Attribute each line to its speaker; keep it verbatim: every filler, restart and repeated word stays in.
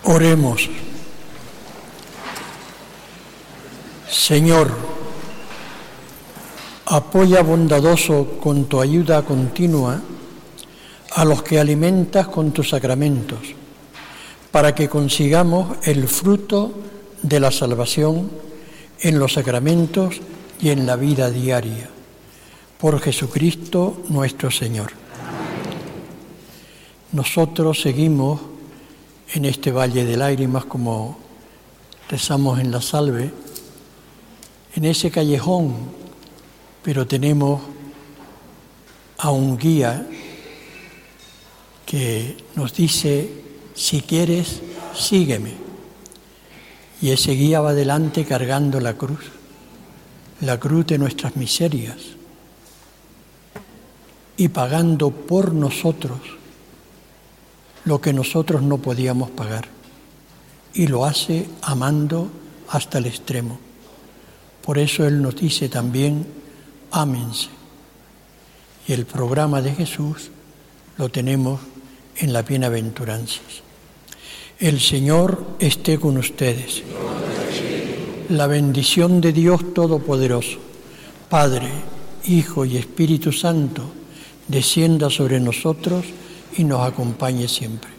Speaker 1: Oremos. Señor, apoya bondadoso con tu ayuda continua a los que alimentas con tus sacramentos, para que consigamos el fruto de la salvación en los sacramentos y en la vida diaria. Por Jesucristo nuestro Señor. Nosotros seguimos en este valle de lágrimas, como rezamos en la salve, en ese callejón, pero tenemos a un guía que nos dice: si quieres, sígueme. Y ese guía va adelante cargando la cruz, la cruz de nuestras miserias, y pagando por nosotros lo que nosotros no podíamos pagar. Y lo hace amando hasta el extremo. Por eso Él nos dice también: ámense. Y el programa de Jesús lo tenemos en las bienaventuranzas. El Señor esté con ustedes. La bendición de Dios Todopoderoso, Padre, Hijo y Espíritu Santo, descienda sobre nosotros y nos acompañe siempre.